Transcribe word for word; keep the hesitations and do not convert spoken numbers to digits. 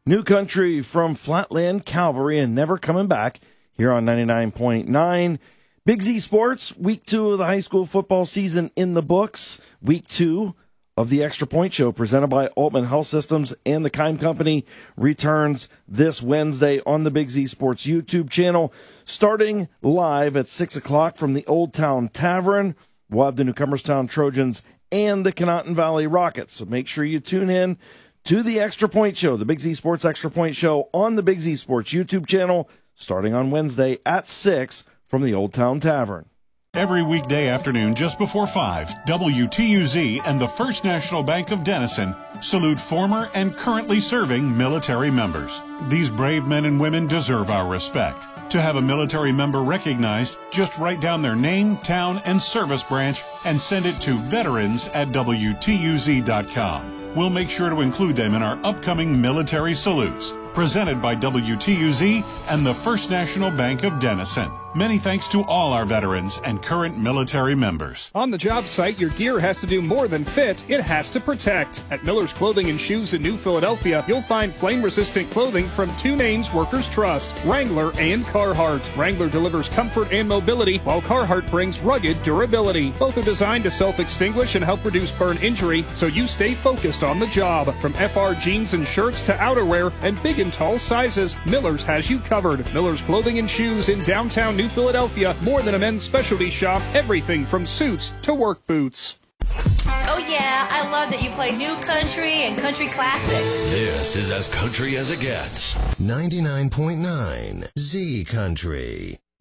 New Country from Flatland Cavalry and Never Coming Back here on ninety-nine point nine. Big Z Sports, week two of the high school football season in the books. Week two of the Extra Point Show presented by Altman Health Systems and the Kime Company returns this Wednesday on the Big Z Sports YouTube channel, starting live at six o'clock from the Old Town Tavern. We'll have the New Cumberstown Trojans and the Conotton Valley Rockets, so make sure you tune in to the Extra Point Show, the Big Z Sports Extra Point Show on the Big Z Sports YouTube channel, starting on Wednesday at six from the Old Town Tavern. Every weekday afternoon just before five, W T U Z and the First National Bank of Denison salute former and currently serving military members. These brave men and women deserve our respect. To have a military member recognized, just write down their name, town, and service branch and send it to veterans at W T U Z dot com. We'll make sure to include them in our upcoming military salutes, presented by W T U Z and the First National Bank of Denison. Many thanks to all our veterans and current military members. On the job site, your gear has to do more than fit, it has to protect. At Miller's Clothing and Shoes in New Philadelphia, you'll find flame-resistant clothing from two names workers trust, Wrangler and Carhartt. Wrangler delivers comfort and mobility, while Carhartt brings rugged durability. Both are designed to self-extinguish and help reduce burn injury, so you stay focused on the job. From F R jeans and shirts to outerwear and big and tall sizes, Miller's has you covered. Miller's Clothing and Shoes in downtown New Philadelphia, more than a men's specialty shop, everything from suits to work boots. Oh yeah, I love that you play new country and country classics. This is as country as it gets. ninety-nine point nine Z Country.